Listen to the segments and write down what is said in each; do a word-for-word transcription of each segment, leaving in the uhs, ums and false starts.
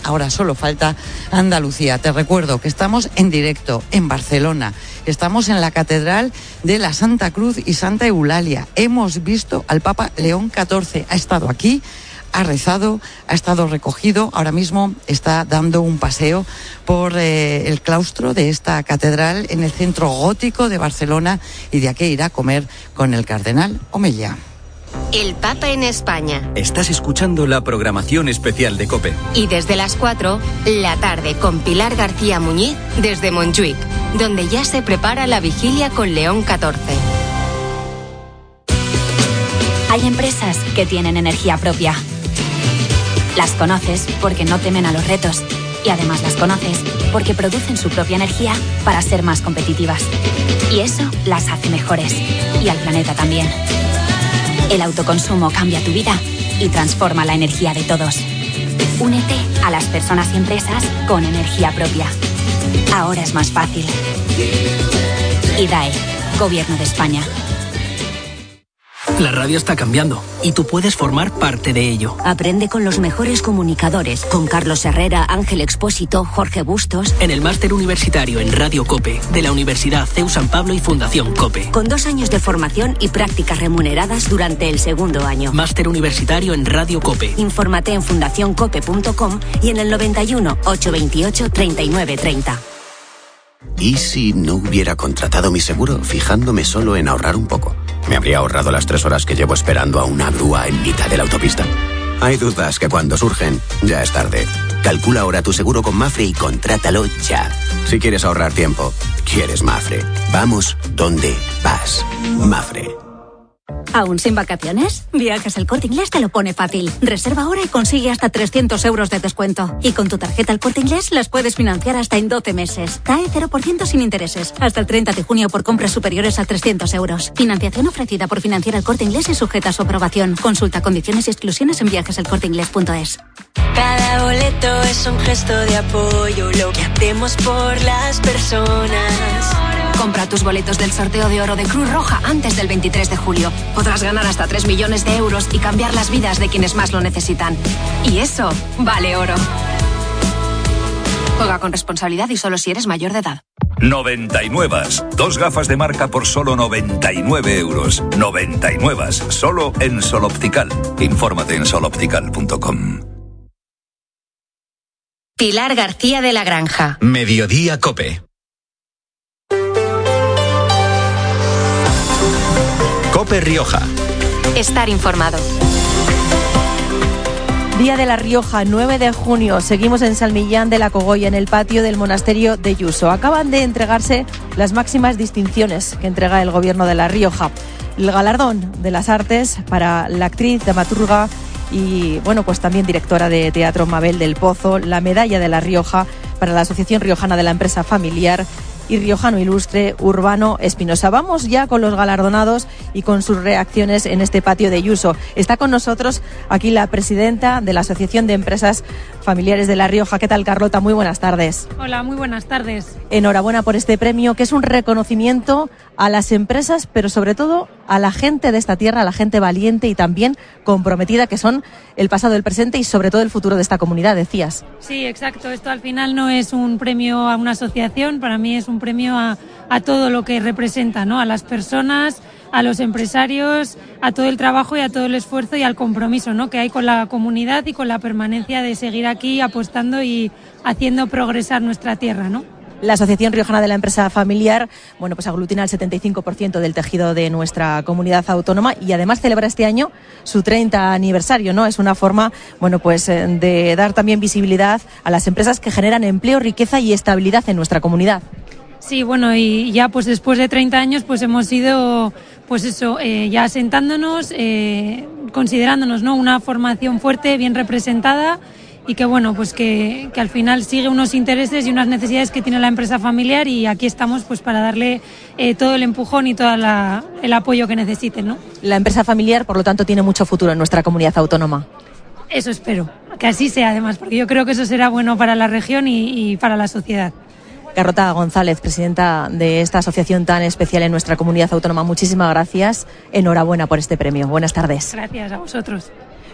ahora solo falta Andalucía. Te recuerdo que estamos en directo en Barcelona, estamos en la Catedral de la Santa Cruz y Santa Eulalia. Hemos visto al Papa León catorce, ha estado aquí, ha rezado, ha estado recogido, ahora mismo está dando un paseo por eh, el claustro de esta catedral en el centro gótico de Barcelona, y de aquí irá a comer con el cardenal Omeya. El Papa en España. Estás escuchando la programación especial de COPE. Y desde las cuatro, la tarde con Pilar García Muñiz desde Montjuic, donde ya se prepara la vigilia con León catorce. Hay empresas que tienen energía propia. Las conoces porque no temen a los retos, y además las conoces porque producen su propia energía para ser más competitivas. Y eso las hace mejores, y al planeta también. El autoconsumo cambia tu vida y transforma la energía de todos. Únete a las personas y empresas con energía propia. Ahora es más fácil. I D A E, Gobierno de España. La radio está cambiando y tú puedes formar parte de ello. Aprende con los mejores comunicadores, con Carlos Herrera, Ángel Expósito, Jorge Bustos. En el máster universitario en Radio COPE de la Universidad C E U San Pablo y Fundación COPE. Con dos años de formación y prácticas remuneradas durante el segundo año. Máster universitario en Radio COPE. Infórmate en fundación cope punto com y en el noventa y uno, ochocientos veintiocho, treinta y nueve treinta. ¿Y si no hubiera contratado mi seguro fijándome solo en ahorrar un poco? ¿Me habría ahorrado las tres horas que llevo esperando a una grúa en mitad de la autopista? Hay dudas que cuando surgen, ya es tarde. Calcula ahora tu seguro con Mafre y contrátalo ya. Si quieres ahorrar tiempo, quieres Mafre. Vamos donde vas. Mafre. ¿Aún sin vacaciones? Viajes El Corte Inglés te lo pone fácil. Reserva ahora y consigue hasta trescientos euros de descuento. Y con tu tarjeta El Corte Inglés las puedes financiar hasta en doce meses. C A E cero por ciento sin intereses. Hasta el treinta de junio por compras superiores a trescientos euros. Financiación ofrecida por Financiera El Corte Inglés y sujeta a su aprobación. Consulta condiciones y exclusiones en viajes el corte inglés punto es. Cada boleto es un gesto de apoyo, lo que hacemos por las personas. Compra tus boletos del sorteo de oro de Cruz Roja antes del veintitrés de julio. Podrás ganar hasta tres millones de euros y cambiar las vidas de quienes más lo necesitan. Y eso vale oro. Juega con responsabilidad y solo si eres mayor de edad. noventa y nueve. Dos gafas de marca por solo noventa y nueve euros. noventa y nueve. Solo en Sol Optical. Infórmate en sol optical punto com. Pilar García de la Granja. Mediodía COPE. COPE Rioja. Estar informado. Día de La Rioja, nueve de junio. Seguimos en San Millán de la Cogolla, en el patio del monasterio de Yuso. Acaban de entregarse las máximas distinciones que entrega el Gobierno de La Rioja. El galardón de las artes para la actriz, dramaturga y, bueno, pues también directora de teatro Mabel del Pozo. La medalla de La Rioja para la Asociación Riojana de la Empresa Familiar y riojano ilustre Urbano Espinosa. Vamos ya con los galardonados y con sus reacciones en este patio de Yuso. Está con nosotros aquí la presidenta de la Asociación de Empresas Familiares de La Rioja. ¿Qué tal, Carlota? Muy buenas tardes. Hola, muy buenas tardes. Enhorabuena por este premio, que es un reconocimiento a las empresas, pero sobre todo a la gente de esta tierra, a la gente valiente y también comprometida, que son el pasado, el presente y sobre todo el futuro de esta comunidad, decías. Sí, exacto. Esto al final no es un premio a una asociación, para mí es un premio a, a todo lo que representa, ¿no? A las personas, a los empresarios, a todo el trabajo y a todo el esfuerzo y al compromiso, ¿no?, que hay con la comunidad y con la permanencia de seguir aquí apostando y haciendo progresar nuestra tierra, ¿no? La Asociación Riojana de la Empresa Familiar, bueno, pues aglutina el setenta y cinco por ciento del tejido de nuestra comunidad autónoma y además celebra este año su treinta aniversario, ¿no? Es una forma, bueno, pues de dar también visibilidad a las empresas que generan empleo, riqueza y estabilidad en nuestra comunidad. Sí, bueno, y ya pues después de treinta años pues hemos ido, pues eso, eh, ya asentándonos, eh, considerándonos, ¿no?, una formación fuerte, bien representada, y que bueno, pues que, que al final sigue unos intereses y unas necesidades que tiene la empresa familiar, y aquí estamos pues para darle eh, todo el empujón y todo el apoyo que necesiten, ¿no? La empresa familiar, por lo tanto, tiene mucho futuro en nuestra comunidad autónoma. Eso espero, que así sea además, porque yo creo que eso será bueno para la región y, y para la sociedad. Carlota González, presidenta de esta asociación tan especial en nuestra comunidad autónoma, muchísimas gracias. Enhorabuena por este premio. Buenas tardes. Gracias a vosotros.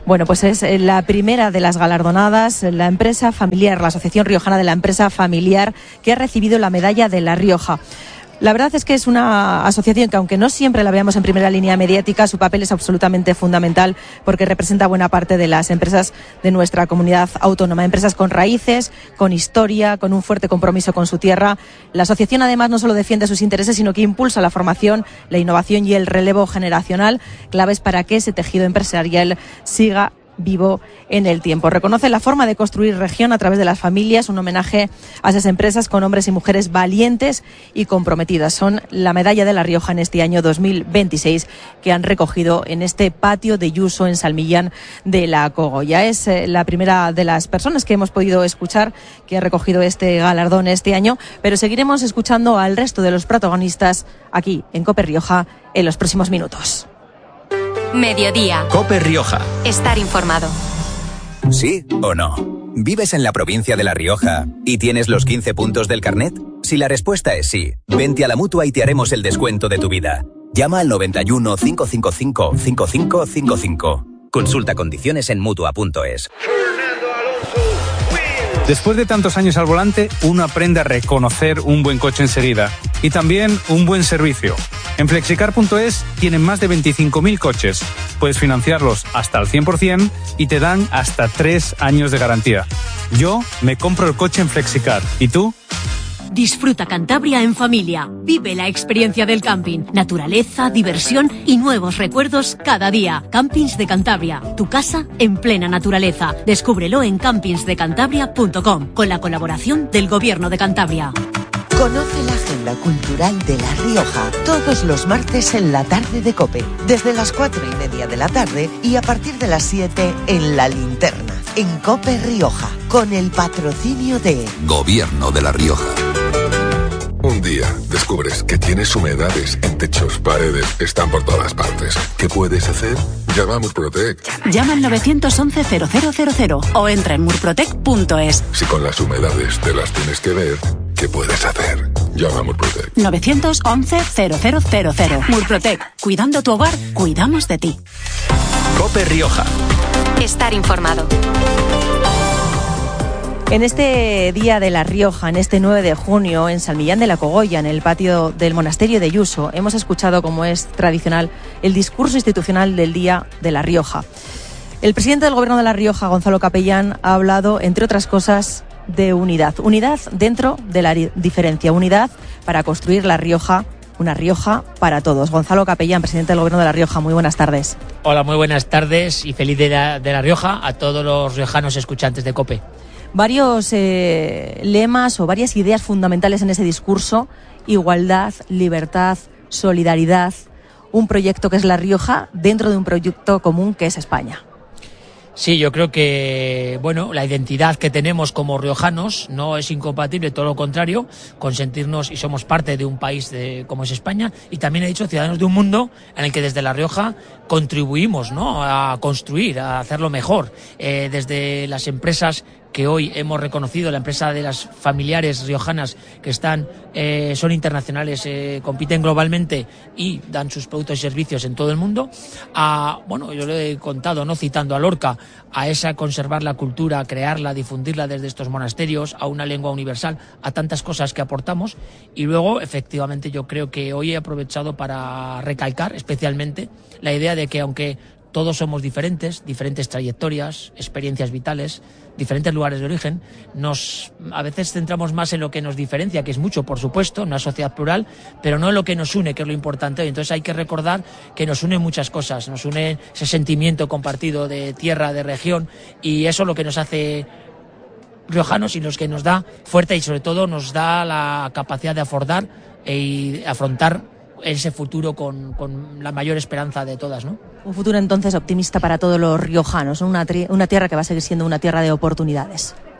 Bueno, pues es la primera de las galardonadas, la empresa familiar, la Asociación Riojana de la Empresa Familiar, que ha recibido la medalla de La Rioja. La verdad es que es una asociación que, aunque no siempre la veamos en primera línea mediática, su papel es absolutamente fundamental porque representa buena parte de las empresas de nuestra comunidad autónoma. Empresas con raíces, con historia, con un fuerte compromiso con su tierra. La asociación, además, no solo defiende sus intereses, sino que impulsa la formación, la innovación y el relevo generacional, claves para que ese tejido empresarial siga vivo en el tiempo. Reconoce la forma de construir región a través de las familias, un homenaje a esas empresas con hombres y mujeres valientes y comprometidas. Son la medalla de La Rioja en este año dos mil veintiséis que han recogido en este patio de Yuso en Salmillán de la Cogolla. Es eh, la primera de las personas que hemos podido escuchar que ha recogido este galardón este año, pero seguiremos escuchando al resto de los protagonistas aquí en COPE Rioja en los próximos minutos. Mediodía. COPE Rioja. Estar informado. ¿Sí o no? ¿Vives en la provincia de La Rioja y tienes los quince puntos del carnet? Si la respuesta es sí, vente a la Mutua y te haremos el descuento de tu vida. Llama al noventa y uno, cinco cinco cinco, cinco cinco cinco cinco. Consulta condiciones en Mutua punto es. Después de tantos años al volante, uno aprende a reconocer un buen coche enseguida y también un buen servicio. En flexicar punto es tienen más de veinticinco mil coches. Puedes financiarlos hasta el cien por ciento y te dan hasta tres años de garantía. Yo me compro el coche en Flexicar. ¿Y tú? Disfruta Cantabria en familia. Vive la experiencia del camping. Naturaleza, diversión y nuevos recuerdos cada día. Campings de Cantabria. Tu casa en plena naturaleza. Descúbrelo en campings de cantabria punto com con la colaboración del Gobierno de Cantabria. Conoce la agenda cultural de La Rioja todos los martes en la tarde de COPE, desde las cuatro y media de la tarde y a partir de las siete en La Linterna, en COPE Rioja, con el patrocinio de Gobierno de La Rioja. Un día descubres que tienes humedades en techos, paredes, están por todas partes. ¿Qué puedes hacer? Llama a Murprotec. Llama al nueve once cero cero cero cero o entra en murprotec punto es. Si con las humedades te las tienes que ver, ¿qué puedes hacer? Llama a Murprotec. nueve once cero cero cero cero. Murprotec. Cuidando tu hogar, cuidamos de ti. COPE Rioja. Estar informado. En este día de La Rioja, en este nueve de junio, en Salmillán de la Cogolla, en el patio del monasterio de Yuso, hemos escuchado, como es tradicional, el discurso institucional del Día de La Rioja. El presidente del Gobierno de La Rioja, Gonzalo Capellán, ha hablado, entre otras cosas, de unidad. Unidad dentro de la diferencia. Unidad para construir La Rioja, una Rioja para todos. Gonzalo Capellán, presidente del Gobierno de La Rioja, muy buenas tardes. Hola, muy buenas tardes y feliz Día de La Rioja a todos los riojanos escuchantes de COPE. Varios eh, lemas o varias ideas fundamentales en ese discurso: igualdad, libertad, solidaridad, un proyecto que es La Rioja dentro de un proyecto común que es España. Sí, yo creo que, bueno, la identidad que tenemos como riojanos no es incompatible, todo lo contrario, con sentirnos y somos parte de un país de, como es España, y también he dicho ciudadanos de un mundo en el que desde La Rioja contribuimos, ¿no?, a construir, a hacerlo mejor, eh, desde las empresas que hoy hemos reconocido, la empresa de las familiares riojanas que están, eh, son internacionales, eh, compiten globalmente y dan sus productos y servicios en todo el mundo, a, bueno, yo lo he contado, no citando a Lorca, a esa conservar la cultura, crearla, difundirla desde estos monasterios, a una lengua universal, a tantas cosas que aportamos. Y luego, efectivamente, yo creo que hoy he aprovechado para recalcar especialmente la idea de que aunque todos somos diferentes, diferentes trayectorias, experiencias vitales, diferentes lugares de origen, nos a veces centramos más en lo que nos diferencia, que es mucho, por supuesto, una sociedad plural, pero no en lo que nos une, que es lo importante. Entonces hay que recordar que nos unen muchas cosas, nos une ese sentimiento compartido de tierra, de región, y eso es lo que nos hace riojanos y los que nos da fuerte y sobre todo nos da la capacidad de afrontar y afrontar ese futuro con, con la mayor esperanza de todas, ¿no? Un futuro entonces optimista para todos los riojanos, una, tri- una tierra que va a seguir siendo una tierra de oportunidades.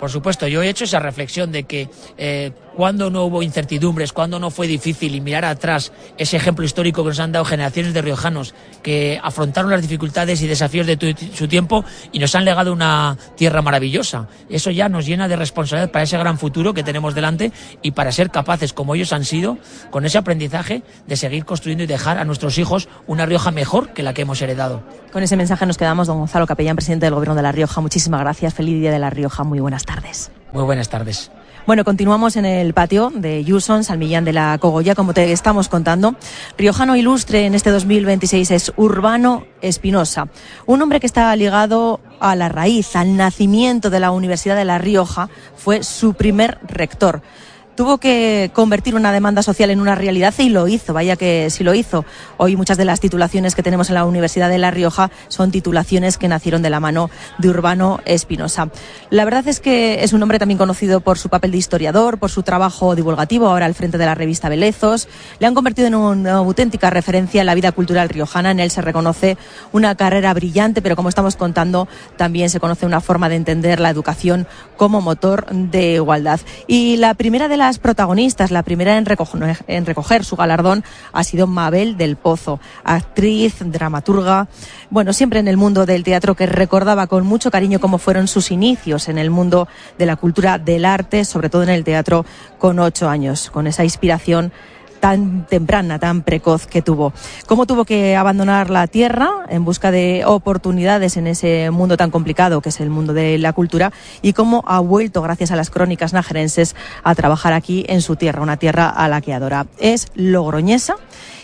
Por supuesto, yo he hecho esa reflexión de que eh, cuando no hubo incertidumbres, cuando no fue difícil, y mirar atrás ese ejemplo histórico que nos han dado generaciones de riojanos que afrontaron las dificultades y desafíos de tu, su tiempo y nos han legado una tierra maravillosa. Eso ya nos llena de responsabilidad para ese gran futuro que tenemos delante y para ser capaces, como ellos han sido, con ese aprendizaje, de seguir construyendo y dejar a nuestros hijos una Rioja mejor que la que hemos heredado. Con ese mensaje nos quedamos, don Gonzalo Capellán, presidente del Gobierno de La Rioja. Muchísimas gracias. Feliz Día de La Rioja. Muy buenas tardes. Muy buenas tardes. Bueno, continuamos en el patio de Yuson, San Millán de la Cogolla, como te estamos contando. Riojano ilustre en este dos mil veintiséis es Urbano Espinosa, un hombre que está ligado a la raíz, al nacimiento de la Universidad de La Rioja. Fue su primer rector. Tuvo que convertir una demanda social en una realidad y lo hizo, vaya que sí lo hizo. Hoy muchas de las titulaciones que tenemos en la Universidad de La Rioja son titulaciones que nacieron de la mano de Urbano Espinosa. La verdad es que es un hombre también conocido por su papel de historiador, por su trabajo divulgativo, ahora al frente de la revista Belezos. Le han convertido en una auténtica referencia en la vida cultural riojana. En él se reconoce una carrera brillante, pero como estamos contando, también se conoce una forma de entender la educación como motor de igualdad. Y la primera de las protagonistas, la primera en recoger, en recoger su galardón ha sido Mabel del Pozo, actriz, dramaturga, bueno, siempre en el mundo del teatro, que recordaba con mucho cariño cómo fueron sus inicios en el mundo de la cultura, del arte, sobre todo en el teatro, con ocho años, con esa inspiración tan temprana, tan precoz que tuvo. Cómo tuvo que abandonar la tierra en busca de oportunidades en ese mundo tan complicado que es el mundo de la cultura, y cómo ha vuelto, gracias a las crónicas najerenses, a trabajar aquí en su tierra, una tierra a la que adora. Es logroñesa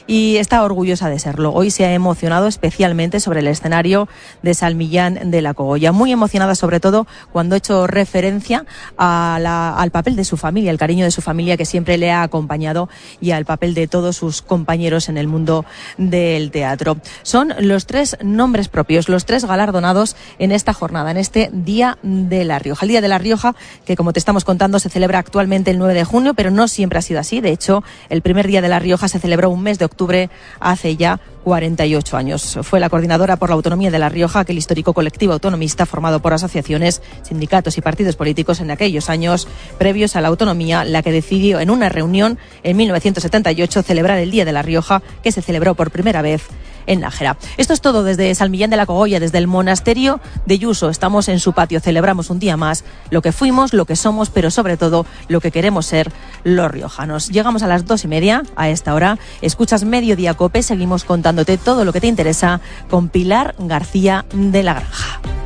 y está orgullosa de serlo. Hoy se ha emocionado especialmente sobre el escenario de San Millán de la Cogolla. Muy emocionada sobre todo cuando ha hecho referencia a la, al papel de su familia, el cariño de su familia que siempre le ha acompañado, y al papel de todos sus compañeros en el mundo del teatro. Son los tres nombres propios, los tres galardonados en esta jornada, en este Día de La Rioja. El Día de La Rioja, que como te estamos contando, se celebra actualmente el nueve de junio, pero no siempre ha sido así. De hecho, el primer Día de La Rioja se celebró un mes de octubre hace ya cuarenta y ocho años. Fue la Coordinadora por la Autonomía de La Rioja, aquel histórico colectivo autonomista formado por asociaciones, sindicatos y partidos políticos en aquellos años previos a la autonomía, la que decidió en una reunión en mil novecientos setenta y ocho celebrar el Día de La Rioja, que se celebró por primera vez en Nájera. Esto es todo desde San Millán de la Cogolla, desde el monasterio de Yuso. Estamos en su patio, celebramos un día más lo que fuimos, lo que somos, pero sobre todo lo que queremos ser los riojanos. Llegamos a las dos y media a esta hora. Escuchas Mediodía Cope, seguimos contándote todo lo que te interesa con Pilar García de la Granja.